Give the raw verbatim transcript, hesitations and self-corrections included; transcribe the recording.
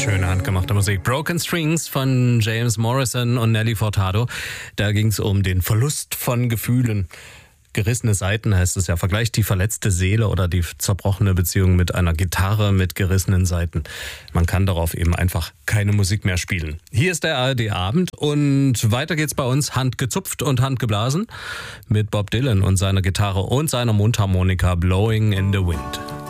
Schöne handgemachte Musik. Broken Strings von James Morrison und Nelly Furtado. Da ging es um den Verlust von Gefühlen. Gerissene Saiten heißt es ja. Vergleicht die verletzte Seele oder die zerbrochene Beziehung mit einer Gitarre mit gerissenen Saiten. Man kann darauf eben einfach keine Musik mehr spielen. Hier ist der A R D-Abend und weiter geht's bei uns handgezupft und handgeblasen mit Bob Dylan und seiner Gitarre und seiner Mundharmonika Blowing in the Wind.